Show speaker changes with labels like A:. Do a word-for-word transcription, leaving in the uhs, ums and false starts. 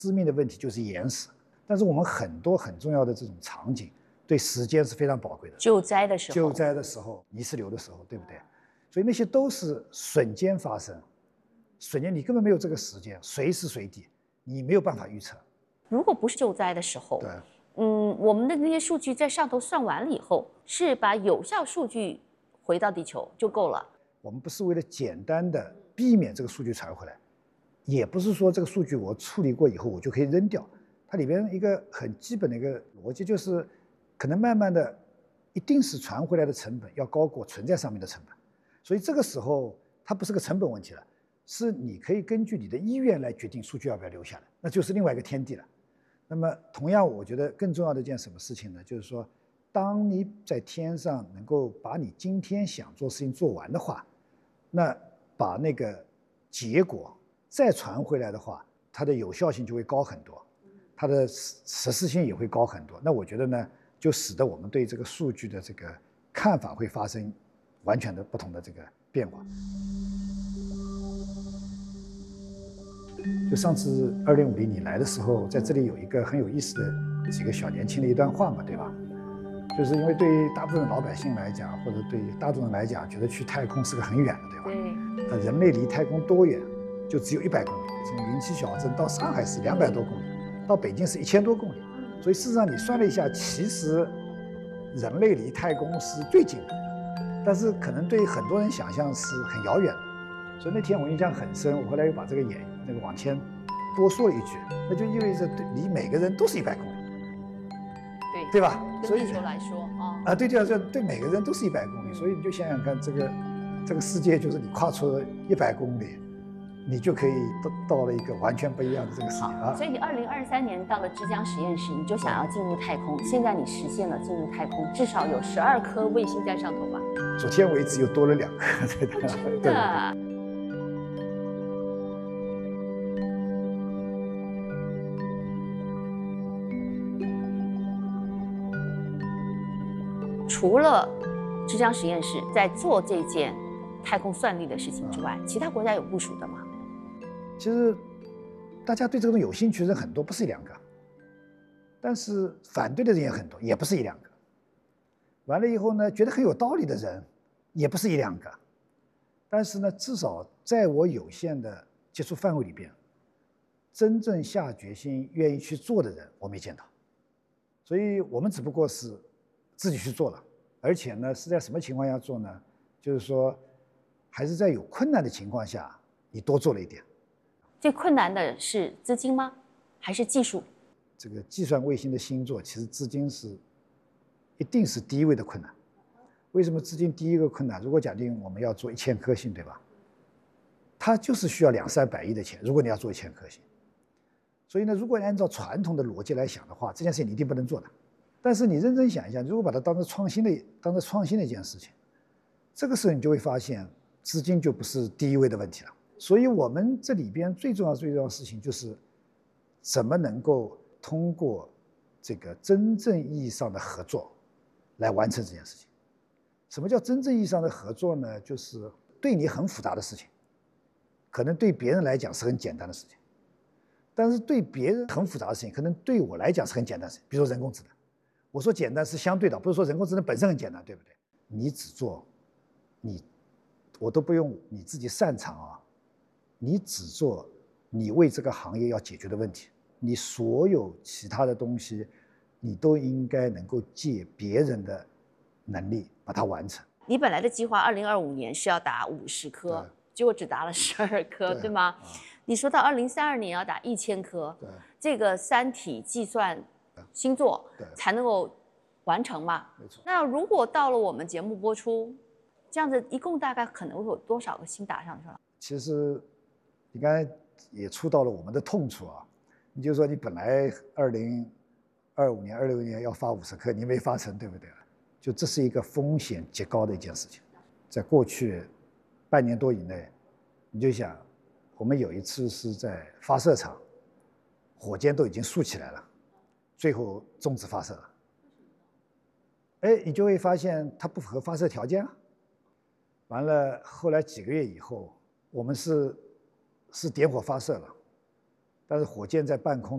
A: 致命的问题就是延时。但是我们很多很重要的这种场景，对时间是非常宝贵的。
B: 救灾的时候，
A: 救灾的时候，泥石流的时候，对不对？所以那些都是瞬间发生，瞬间你根本没有这个时间，随时随地你没有办法预测。
B: 如果不是救灾的时候，
A: 对，
B: 嗯，我们的那些数据在上头算完了以后，是把有效数据回到地球就够了。
A: 我们不是为了简单的避免这个数据传回来，也不是说这个数据我处理过以后我就可以扔掉。它里边一个很基本的一个逻辑就是，可能慢慢的，一定是传回来的成本要高过存在上面的成本，所以这个时候它不是个成本问题了，是你可以根据你的意愿来决定数据要不要留下来，那就是另外一个天地了。那么同样，我觉得更重要的一件什么事情呢？就是说，当你在天上能够把你今天想做事情做完的话，那把那个结果再传回来的话，它的有效性就会高很多，它的实施性也会高很多。那我觉得呢，就使得我们对这个数据的这个看法会发生完全的不同的这个变化。就上次二零五零你来的时候，在这里有一个很有意思的几个小年轻的一段话嘛，对吧？就是因为对于大部分老百姓来讲，或者对大众人来讲，觉得去太空是个很远的，对吧？
B: 对。
A: 呃，人类离太空多远？就只有一百公里。从云栖小镇到上海是两百多公里，到北京是一千多公里。所以事实上你算了一下，其实人类离太空是最近的，但是可能对很多人想象是很遥远的。所以那天我印象很深，我后来又把这个演那个往前多说了一句，那就意味着对离每个人都是一百公里，
B: 对
A: 对吧？所以
B: 对地球来说啊，
A: 啊，对对啊，这对每个人都是一百公里，所以你就想想看，这个这个世界就是你跨出了一百公里，你就可以到到了一个完全不一样的这个世界啊。
B: 所以你二零二三年到了浙江实验室，你就想要进入太空，现在你实现了进入太空，至少有十二颗卫星在上头吧？
A: 昨天为止又多了两颗，对的。
B: 真的。除了浙江实验室在做这件太空算力的事情之外，其他国家有部署的吗？
A: 其实大家对这个东西有兴趣的人很多，不是一两个，但是反对的人也很多，也不是一两个。完了以后呢，觉得很有道理的人也不是一两个，但是呢，至少在我有限的接触范围里边，真正下决心愿意去做的人，我没见到。所以我们只不过是自己去做了。而且呢，是在什么情况下做呢？就是说，还是在有困难的情况下，你多做了一点。
B: 最困难的是资金吗？还是技术？
A: 这个计算卫星的星座，其实资金是一定是第一位的困难。为什么资金第一个困难？如果假定我们要做一千颗星，对吧？它就是需要两三百亿的钱。如果你要做一千颗星，所以呢，如果按照传统的逻辑来想的话，这件事情你一定不能做的。但是你认真想一下，如果把它当成创新的、当成创新的一件事情，这个时候你就会发现，资金就不是第一位的问题了。所以我们这里边最重要、最重要的事情就是，怎么能够通过这个真正意义上的合作，来完成这件事情。什么叫真正意义上的合作呢？就是对你很复杂的事情，可能对别人来讲是很简单的事情，但是对别人很复杂的事情，可能对我来讲是很简单的事情。比如说人工智能。我说简单是相对的，不是说人工智能本身很简单，对不对？你只做，你，我都不用你自己擅长啊，你只做你为这个行业要解决的问题，你所有其他的东西，你都应该能够借别人的能力把它完成。
B: 你本来的计划二零二五年是要打五十颗，结果只打了十二颗， 对, 对吗？啊、你说到二零三二年要打一千颗，这个三体计算星座才能够完成嘛？
A: 没错。
B: 那如果到了我们节目播出，这样子一共大概可能会有多少个星打上去了？
A: 其实你刚才也触到了我们的痛处啊。你就说你本来二零二五年、二六年要发五十颗，你没发成，对不对？就这是一个风险极高的一件事情。在过去半年多以内，你就想，我们有一次是在发射场，火箭都已经竖起来了。最后终止发射了，哎，你就会发现它不符合发射条件啊。完了，后来几个月以后，我们是是点火发射了，但是火箭在半空